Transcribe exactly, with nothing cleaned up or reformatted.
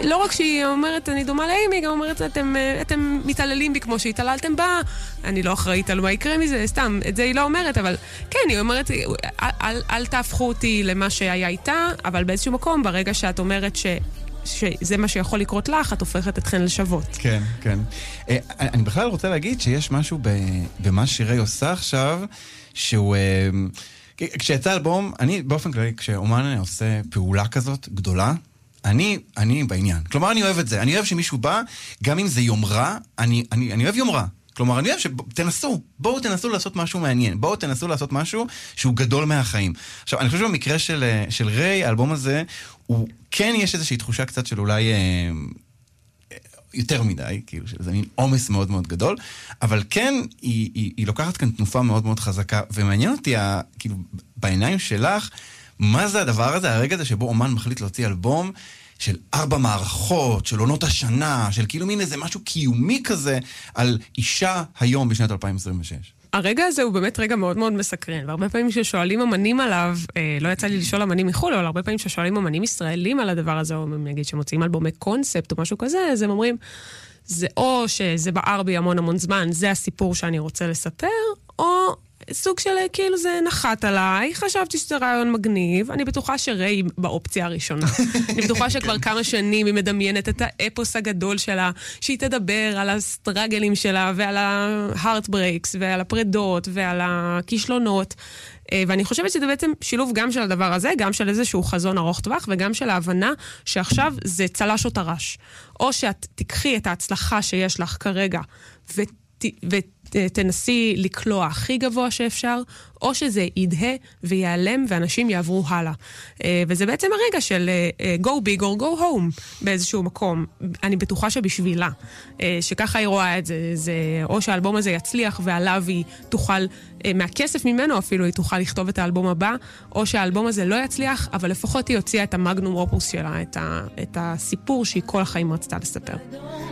לא רק שהיא אומרת, אני דומה לאימי, גם אומרת, אתם, אתם מתעללים בי כמו שהתעללתם בה, אני לא אחראית על מה יקרה מזה, סתם, את זה היא לא אומרת, אבל כן, היא אומרת, אל, אל, אל תהפכו אותי למה שהיה איתה, אבל באיזשהו מקום, ברגע שאת אומרת ש... שזה מה שיכול לקרות לך, את הופכת אתכן לשוות. כן, כן. אני בכלל רוצה להגיד שיש משהו במה שריי עושה עכשיו, שהוא... כשיצא אלבום, אני באופן כללי, כשאומן עושה פעולה כזאת גדולה, אני, אני בעניין. כלומר, אני אוהב את זה. אני אוהב שמישהו בא, גם אם זה יומרה, אני, אני, אני אוהב יומרה. כלומר, אני אוהב שתנסו, בואו תנסו לעשות משהו מעניין, בואו תנסו לעשות משהו שהוא גדול מהחיים. עכשיו, אני חושב שבמקרה של, של ריי, האלבום הזה, הוא כן יש איזושהי תחושה קצת של אולי אה, יותר מדי, כאילו, שזה מין עומס מאוד מאוד גדול, אבל כן, היא, היא, היא לוקחת כאן תנופה מאוד מאוד חזקה, ומעניין אותי, כאילו, בעיניים שלך, מה זה הדבר הזה, הרגע הזה שבו אומן מחליט להוציא אלבום, של ארבע מערכות, של עונות השנה, של כאילו מין איזה משהו קיומי כזה, על אישה היום בשנת אלפיים עשרים ושש. הרגע הזה הוא באמת רגע מאוד מאוד מסקרן, והרבה פעמים ששואלים אמנים עליו, אה, לא יצא לי לשאול אמנים מחול, אבל הרבה פעמים ששואלים אמנים ישראלים על הדבר הזה, או נגיד שמוצאים אלבומי קונספט או משהו כזה, אז הם אומרים, זה או שזה בער בי המון המון זמן, זה הסיפור שאני רוצה לספר, או סוג של כאילו זה נחת עליי, חשבתי שזה רעיון מגניב, אני בטוחה שריי באופציה הראשונה. אני בטוחה שכבר כמה שנים היא מדמיינת את האפוס הגדול שלה, שהיא תדבר על הסטרגלים שלה, ועל ההארטברייקס, ועל הפרדות, ועל הכישלונות, ואני חושבת שזה בעצם שילוב גם של הדבר הזה, גם של איזשהו חזון ארוך טווח, וגם של ההבנה שעכשיו זה צלש או טרש. או שאת תקחי את ההצלחה שיש לך כרגע, ות... ות תנסי לקלוע הכי גבוה שאפשר, או שזה ידהה ויעלם ואנשים יעברו הלאה. וזה בעצם הרגע של go big or go home באיזשהו מקום. אני בטוחה שבשבילה, שככה היא רואה את זה, זה או שהאלבום הזה יצליח ועליו היא תוכל, מהכסף ממנו אפילו היא תוכל לכתוב את האלבום הבא, או שהאלבום הזה לא יצליח, אבל לפחות היא הוציאה את המגנום אופוס שלה, את, ה, את הסיפור שהיא כל החיים רצתה לספר.